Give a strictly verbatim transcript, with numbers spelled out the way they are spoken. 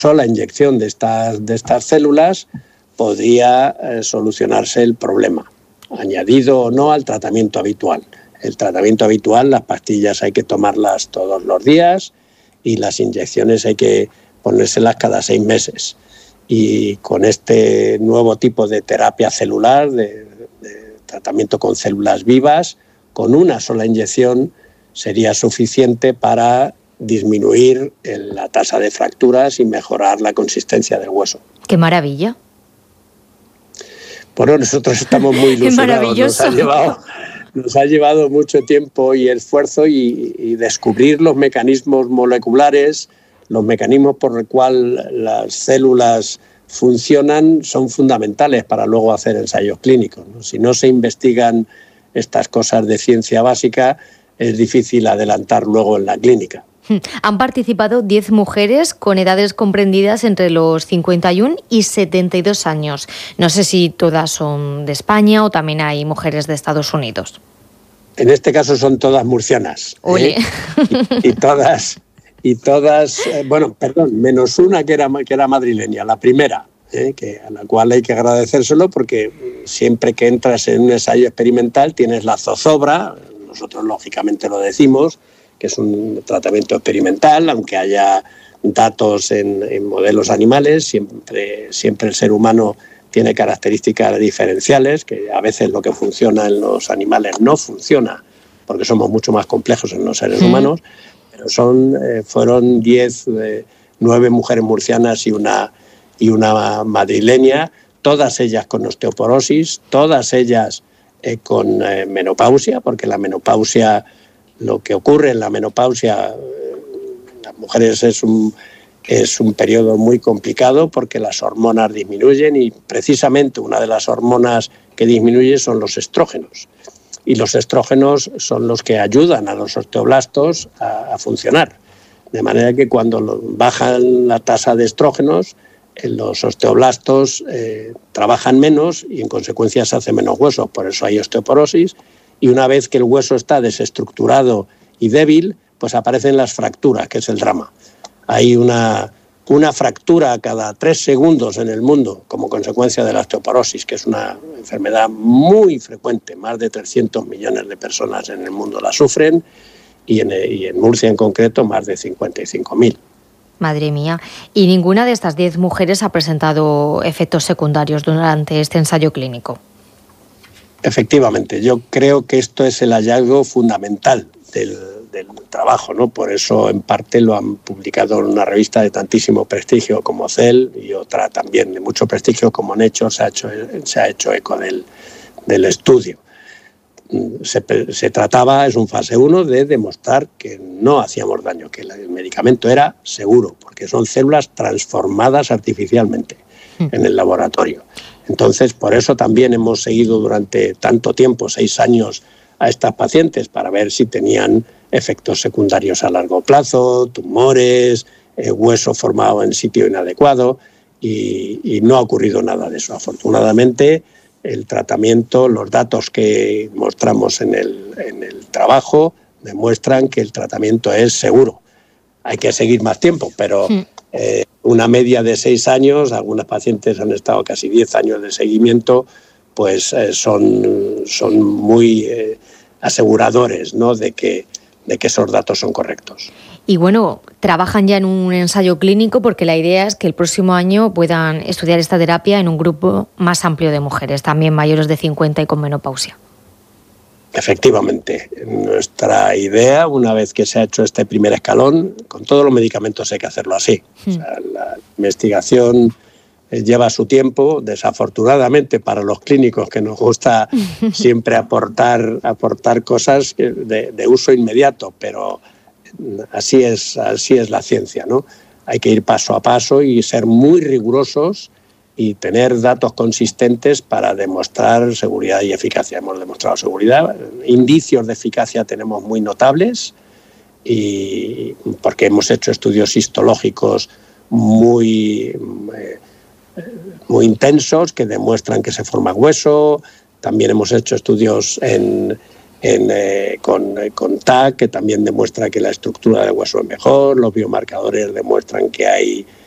sola inyección de estas, de estas células podría eh, solucionarse el problema, añadido o no al tratamiento habitual. El tratamiento habitual, las pastillas hay que tomarlas todos los días y las inyecciones hay que ponérselas cada seis meses. Y con este nuevo tipo de terapia celular, de, de tratamiento con células vivas, con una sola inyección sería suficiente para disminuir el, la tasa de fracturas y mejorar la consistencia del hueso. ¡Qué maravilla! Bueno, nosotros estamos muy ilusionados. Nos ha llevado, nos ha llevado mucho tiempo y esfuerzo y, y descubrir los mecanismos moleculares, los mecanismos por los cuales las células funcionan son fundamentales para luego hacer ensayos clínicos, ¿no? Si no se investigan estas cosas de ciencia básica, es difícil adelantar luego en la clínica. Han participado diez mujeres con edades comprendidas entre los cincuenta y uno y setenta y dos años. No sé si todas son de España o también hay mujeres de Estados Unidos. En este caso son todas murcianas. Oye. ¿eh? Y, y todas, y todas eh, bueno, perdón, menos una que era, que era madrileña, la primera, ¿eh? que, a la cual hay que agradecérselo porque siempre que entras en un ensayo experimental tienes la zozobra, nosotros lógicamente lo decimos, que es un tratamiento experimental, aunque haya datos en, en modelos animales, siempre, siempre el ser humano tiene características diferenciales, que a veces lo que funciona en los animales no funciona, porque somos mucho más complejos en los seres sí. humanos, pero son, eh, fueron diez, eh, nueve mujeres murcianas y una, y una madrileña, todas ellas con osteoporosis, todas ellas eh, con eh, menopausia, porque la menopausia... Lo que ocurre en la menopausia, las mujeres es un, es un periodo muy complicado porque las hormonas disminuyen y precisamente una de las hormonas que disminuye son los estrógenos. Y los estrógenos son los que ayudan a los osteoblastos a, a funcionar. De manera que cuando bajan la tasa de estrógenos, los osteoblastos eh, trabajan menos y en consecuencia se hace menos hueso. Por eso hay osteoporosis. Y una vez que el hueso está desestructurado y débil, pues aparecen las fracturas, que es el drama. Hay una, una fractura cada tres segundos en el mundo como consecuencia de la osteoporosis, que es una enfermedad muy frecuente. Más de trescientos millones de personas en el mundo la sufren y en, y en Murcia en concreto más de cincuenta y cinco mil. Madre mía. ¿Y ninguna de estas diez mujeres ha presentado efectos secundarios durante este ensayo clínico? Efectivamente, yo creo que esto es el hallazgo fundamental del, del trabajo, ¿no? Por eso, en parte, lo han publicado en una revista de tantísimo prestigio como Cell y otra también de mucho prestigio como Nature, se ha hecho, se ha hecho eco del, del estudio. Se, se trataba, es un fase uno, de demostrar que no hacíamos daño, que el medicamento era seguro, porque son células transformadas artificialmente en el laboratorio. Entonces, por eso también hemos seguido durante tanto tiempo, seis años, a estas pacientes para ver si tenían efectos secundarios a largo plazo, tumores, eh, hueso formado en sitio inadecuado, y, y no ha ocurrido nada de eso. Afortunadamente, el tratamiento, los datos que mostramos en el, en el trabajo demuestran que el tratamiento es seguro. Hay que seguir más tiempo, pero... Sí. Eh, una media de seis años, algunas pacientes han estado casi diez años de seguimiento, pues eh, son, son muy eh, aseguradores, ¿no? de, que, de que esos datos son correctos. Y bueno, trabajan ya en un ensayo clínico porque la idea es que el próximo año puedan estudiar esta terapia en un grupo más amplio de mujeres, también mayores de cincuenta y con menopausia. Efectivamente, nuestra idea, una vez que se ha hecho este primer escalón, con todos los medicamentos hay que hacerlo así. Mm. O sea, la investigación lleva su tiempo, desafortunadamente para los clínicos que nos gusta siempre aportar, aportar cosas de, de uso inmediato, pero así es, así es la ciencia, ¿no? Hay que ir paso a paso y ser muy rigurosos y tener datos consistentes para demostrar seguridad y eficacia. Hemos demostrado seguridad, indicios de eficacia tenemos muy notables, y porque hemos hecho estudios histológicos muy, muy intensos que demuestran que se forma hueso. También hemos hecho estudios en, en, eh, con, con T A C, que también demuestra que la estructura del hueso es mejor. Los biomarcadores demuestran que hay